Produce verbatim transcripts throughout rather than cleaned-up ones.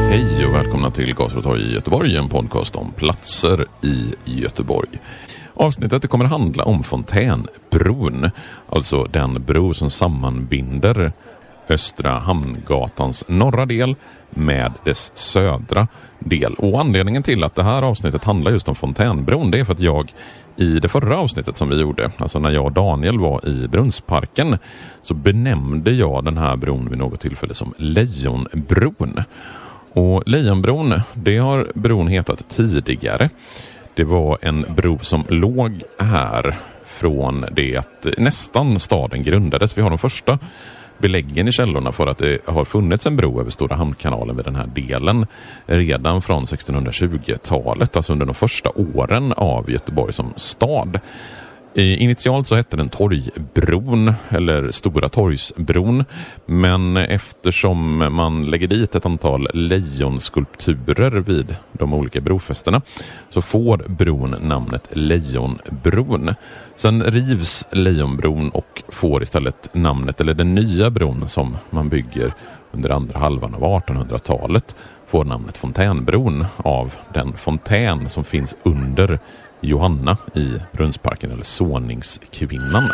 Hej och välkomna till Gator och torg i Göteborg, en podcast om platser i Göteborg. Avsnittet kommer att handla om Fontänbron, alltså den bro som sammanbinder Östra Hamngatans norra del med dess södra del. Och anledningen till att det här avsnittet handlar just om Fontänbron, det är för att jag i det förra avsnittet som vi gjorde, alltså när jag och Daniel var i Brunnsparken, så benämnde jag den här bron vid något tillfälle som Lejonbron. Och Lejonbron, det har bron hetat tidigare. Det var en bro som låg här från det att nästan staden grundades. Vi har de första beläggen i källorna för att det har funnits en bro över Stora Hamnkanalen vid den här delen redan från sextonhundratjugotalet, alltså under de första åren av Göteborg som stad. Initialt så hette den Torgbron eller Stora Torgsbron, men eftersom man lägger dit ett antal lejonskulpturer vid de olika brofästena så får bron namnet Lejonbron. Sen rivs Lejonbron och får istället namnet, eller den nya bron som man bygger under andra halvan av artonhundratalet, får namnet Fontänbron av den fontän som finns under Johanna i Brunnsparken, eller Såningskvinnan.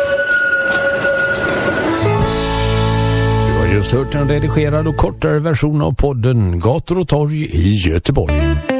Du har just hört en redigerad och kortare version av podden Gator och torg i Göteborg.